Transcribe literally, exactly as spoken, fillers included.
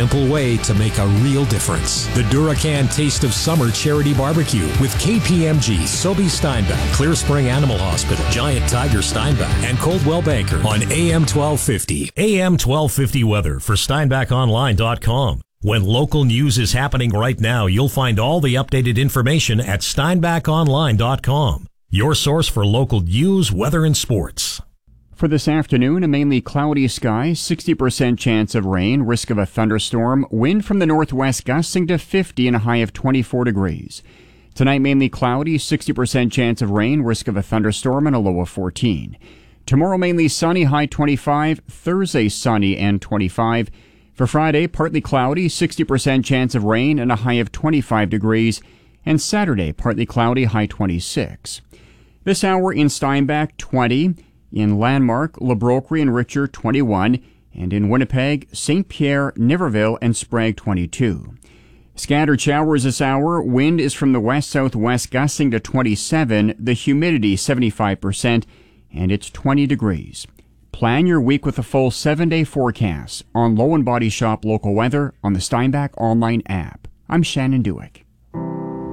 simple way to make a real difference. The Duracan Taste of Summer Charity Barbecue with K P M G, Sobey Steinbach, Clear Spring Animal Hospital, Giant Tiger Steinbach, and Coldwell Banker on A M twelve fifty. A M twelve fifty weather for Steinbach Online dot com. When local news is happening right now, you'll find all the updated information at Steinbach Online dot com. Your source for local news, weather, and sports. For this afternoon, a mainly cloudy sky, sixty percent chance of rain, risk of a thunderstorm, wind from the northwest gusting to fifty and a high of twenty-four degrees. Tonight, mainly cloudy, sixty percent chance of rain, risk of a thunderstorm, and a low of fourteen. Tomorrow, mainly sunny, high twenty-five. Thursday, sunny and twenty-five. For Friday, partly cloudy, sixty percent chance of rain, and a high of twenty-five degrees. And Saturday, partly cloudy, high twenty-six. This hour in Steinbach, twenty. In Landmark, Le Brocquerie and Richer, twenty-one. And in Winnipeg, Saint Pierre, Niverville, and Sprague, twenty-two. Scattered showers this hour. Wind is from the west-southwest gusting to twenty-seven. The humidity, seventy-five percent. And it's twenty degrees. Plan your week with a full seven-day forecast on Low and Body Shop local weather on the Steinbach Online app. I'm Shannon Dewick.